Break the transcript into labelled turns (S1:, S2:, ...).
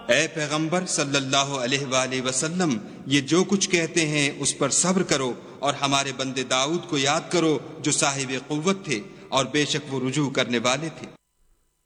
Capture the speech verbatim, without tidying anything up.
S1: ए पैगंबर सल्लल्लाहु अलैहि वसल्लम, ये जो कुछ कहते हैं उस पर सब्र करो और हमारे बंदे दाऊद को याद करो जो साहिब कुव्वत थे और बेशक वो रुजू करने वाले थे।